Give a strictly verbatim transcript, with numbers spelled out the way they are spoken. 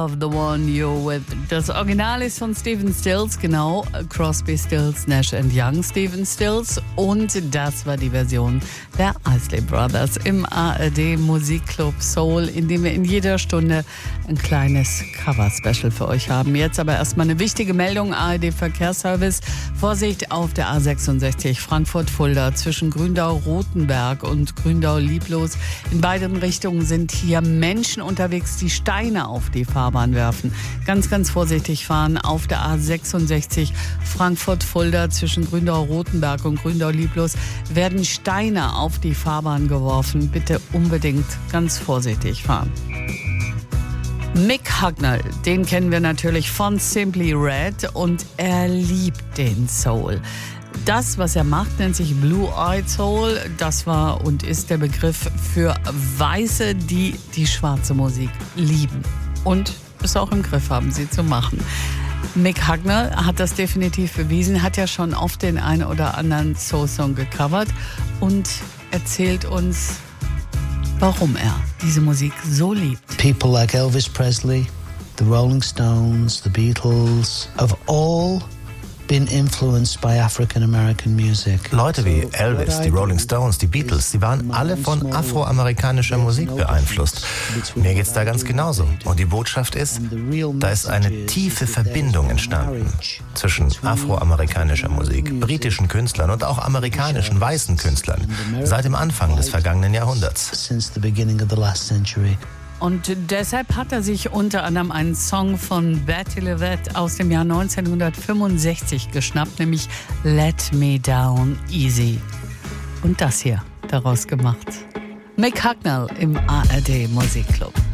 love the one you're with. Das Original ist von Stephen Stills, genau. Crosby, Stills, Nash and Young, Stephen Stills. Und das war die Version der Isley Brothers im A R D Musikclub Soul, in dem wir in jeder Stunde ein kleines Cover-Special für euch haben. Jetzt aber erstmal eine wichtige Meldung. A R D Verkehrsservice. Vorsicht auf der A sechsundsechzig Frankfurt-Fulda zwischen Gründau-Rotenberg und Gründau-Lieblos. In beiden Richtungen sind hier Menschen unterwegs, die Steine auf die Fahrbahn werfen. Ganz, ganz vorsichtig fahren auf der A sechsundsechzig Frankfurt-Fulda zwischen Gründau-Rotenberg und Gründau-Lieblos werden Steine auf die Fahrbahn geworfen. Bitte unbedingt ganz vorsichtig fahren. Mick Hucknall, den kennen wir natürlich von Simply Red und er liebt den Soul. Das, was er macht, nennt sich Blue-Eyed Soul. Das war und ist der Begriff für Weiße, die die schwarze Musik lieben und es auch im Griff haben, sie zu machen. Mick Hucknall hat das definitiv bewiesen, hat ja schon oft den einen oder anderen Soul-Song gecovert und erzählt uns, warum er diese Musik so liebt. People like Elvis Presley, the Rolling Stones, the Beatles, have all been influenced by African American music. Leute wie Elvis, die Rolling Stones, die Beatles, sie waren alle von afroamerikanischer Musik beeinflusst. Mir geht's da ganz genauso. Und die Botschaft ist, da ist eine tiefe Verbindung entstanden zwischen afroamerikanischer Musik, britischen Künstlern und auch amerikanischen weißen Künstlern seit dem Anfang des vergangenen Jahrhunderts. Und deshalb hat er sich unter anderem einen Song von Betty LaVette aus dem Jahr neunzehnhundertfünfundsechzig geschnappt, nämlich Let Me Down Easy. Und das hier daraus gemacht. Mick Hucknall im A R D Musikclub.